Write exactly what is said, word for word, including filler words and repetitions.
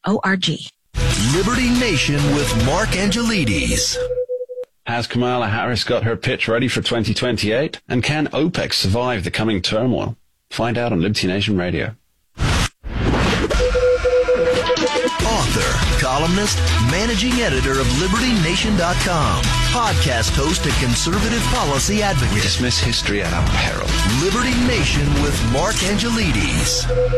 org. Liberty Nation with Mark Angelides. Has Kamala Harris got her pitch ready for twenty twenty-eight? And can OPEC survive the coming turmoil? Find out on Liberty Nation Radio. Author, columnist, managing editor of Liberty Nation dot com, podcast host and conservative policy advocate. We dismiss history at our peril. Liberty Nation with Mark Angelides.